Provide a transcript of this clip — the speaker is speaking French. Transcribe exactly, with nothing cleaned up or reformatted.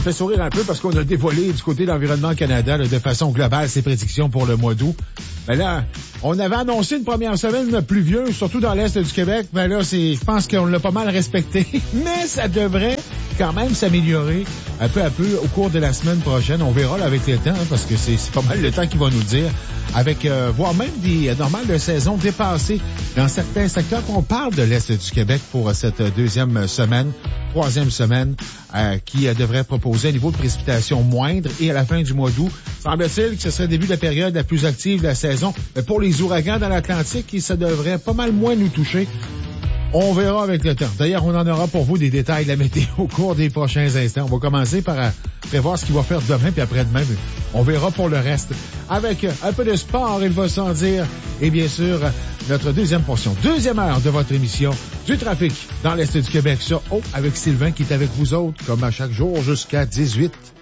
fait sourire un peu parce qu'on a dévoilé du côté de l'Environnement Canada là, de façon globale ses prédictions pour le mois d'août. Ben là, on avait annoncé une première semaine pluvieuse, surtout dans l'Est du Québec. Ben là, c'est, je pense qu'on l'a pas mal respecté. Mais ça devrait quand même s'améliorer un peu à peu au cours de la semaine prochaine. On verra là, avec le temps, hein, parce que c'est, c'est pas mal le temps qui va nous le dire. Avec, euh, voire même des euh, normales de saison dépassées dans certains secteurs. On parle de l'Est du Québec pour euh, cette deuxième semaine, troisième semaine, euh, qui euh, devrait proposer un niveau de précipitation moindre. Et à la fin du mois d'août, semble-t-il que ce serait le début de la période la plus active de la saison. Mais pour les ouragans dans l'Atlantique, ça devrait pas mal moins nous toucher. On verra avec le temps. D'ailleurs, on en aura pour vous des détails de la météo au cours des prochains instants. On va commencer par euh, prévoir ce qu'il va faire demain puis après-demain. On verra pour le reste. Avec euh, un peu de sport, il va sans dire. Et bien sûr, euh, notre deuxième portion, deuxième heure de votre émission du trafic dans l'Est du Québec. Ça, oh, avec Sylvain qui est avec vous autres, comme à chaque jour, jusqu'à dix-huit.